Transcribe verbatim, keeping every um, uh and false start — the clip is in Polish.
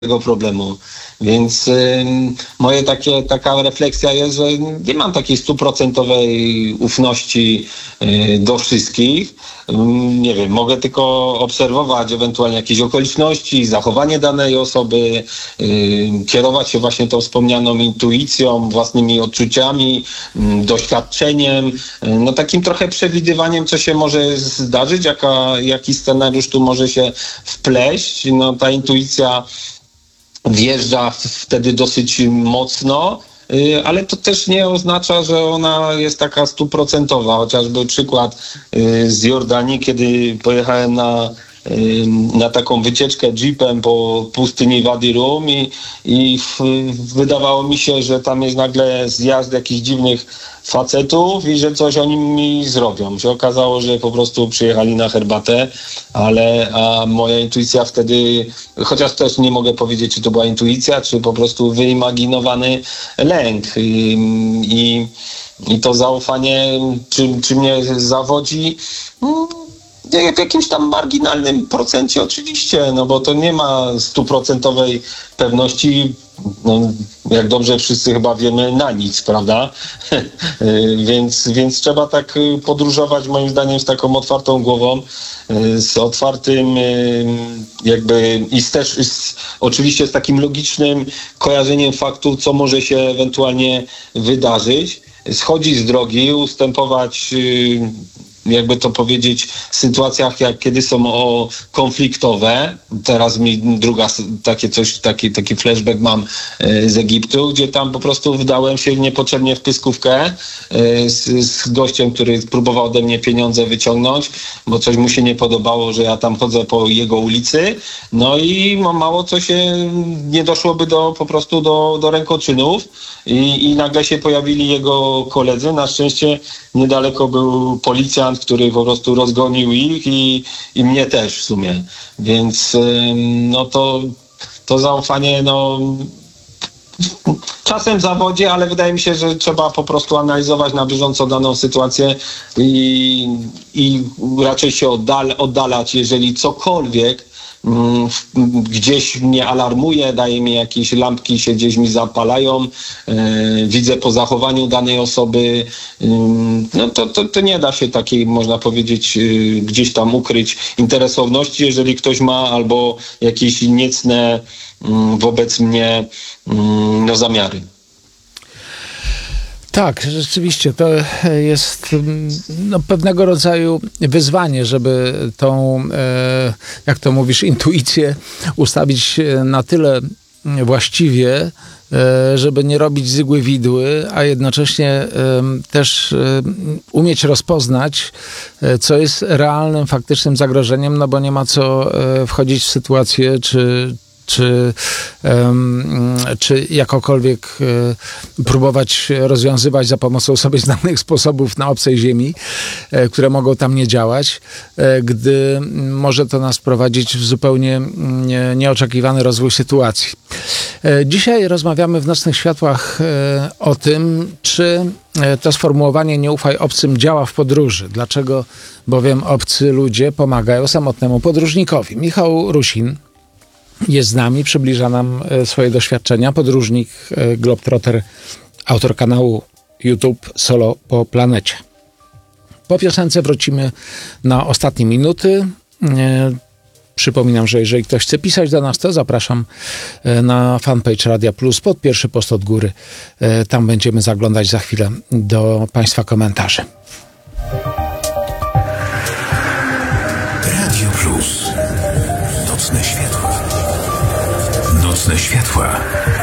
tego problemu. Więc y, moje takie, taka refleksja jest, że nie mam takiej stuprocentowej ufności y, do wszystkich. Y, nie wiem, mogę tylko obserwować ewentualnie jakieś okoliczności, zachowanie danej osoby, y, kierować się właśnie tą wspomnianą intuicją, własnymi odczuciami, y, doświadczeniem, y, no takim trochę przewidywaniem, co się może zdarzyć, jaka, jaki scenariusz tu może się wpleść. No ta intuicja wjeżdża wtedy dosyć mocno, ale to też nie oznacza, że ona jest taka stuprocentowa. Chociażby przykład z Jordanii, kiedy pojechałem na, na taką wycieczkę jeepem po pustyni Wadi Rum i, i w, wydawało mi się, że tam jest nagle zjazd jakichś dziwnych facetów i że coś oni mi zrobią. Się okazało, że po prostu przyjechali na herbatę, ale a moja intuicja wtedy, chociaż też nie mogę powiedzieć, czy to była intuicja, czy po prostu wyimaginowany lęk. I, i, i to zaufanie, czy, czy mnie zawodzi? W jakimś tam marginalnym procencie oczywiście, no bo to nie ma stuprocentowej pewności, no, jak dobrze wszyscy chyba wiemy, na nic, prawda? więc, więc trzeba tak podróżować moim zdaniem z taką otwartą głową, z otwartym jakby i z też z, oczywiście z takim logicznym kojarzeniem faktu, co może się ewentualnie wydarzyć, schodzić z drogi, ustępować, jakby to powiedzieć, w sytuacjach, jak kiedy są o konfliktowe. Teraz mi druga takie coś, taki, taki flashback mam z Egiptu, gdzie tam po prostu wdałem się niepotrzebnie w pyskówkę z, z gościem, który próbował ode mnie pieniądze wyciągnąć, bo coś mu się nie podobało, że ja tam chodzę po jego ulicy. No i mało co się nie doszłoby do po prostu do, do rękoczynów i, i nagle się pojawili jego koledzy. Na szczęście niedaleko był policjant, który po prostu rozgonił ich i, i mnie też w sumie. Więc no to, to zaufanie no czasem zawodzi, ale wydaje mi się, że trzeba po prostu analizować na bieżąco daną sytuację i, i raczej się oddal, oddalać, jeżeli cokolwiek gdzieś mnie alarmuje, daje mi jakieś lampki, się gdzieś mi zapalają, yy, widzę po zachowaniu danej osoby, yy, no to, to, to nie da się takiej, można powiedzieć, yy, gdzieś tam ukryć interesowności, jeżeli ktoś ma albo jakieś niecne yy, wobec mnie yy, no, zamiary. Tak, rzeczywiście to jest no, pewnego rodzaju wyzwanie, żeby tą, e, jak to mówisz, intuicję ustawić na tyle właściwie, e, żeby nie robić z igły widły, a jednocześnie e, też e, umieć rozpoznać, e, co jest realnym, faktycznym zagrożeniem, no bo nie ma co e, wchodzić w sytuację, czy Czy, um, czy jakokolwiek e, próbować rozwiązywać za pomocą sobie znanych sposobów na obcej ziemi, e, które mogą tam nie działać, e, gdy może to nas prowadzić w zupełnie nie, nieoczekiwany rozwój sytuacji. E, dzisiaj rozmawiamy w Nocnych Światłach e, o tym, czy to sformułowanie "nie ufaj obcym" działa w podróży. Dlaczego bowiem obcy ludzie pomagają samotnemu podróżnikowi. Michał Rusin jest z nami, przybliża nam swoje doświadczenia. Podróżnik, globetrotter, autor kanału YouTube Solo po planecie. Po piosence wrócimy na ostatnie minuty. Przypominam, że jeżeli ktoś chce pisać do nas, to zapraszam na fanpage Radia Plus pod pierwszy post od góry. Tam będziemy zaglądać za chwilę do Państwa komentarzy. Radio Plus. Nocne światła. Nocne światła.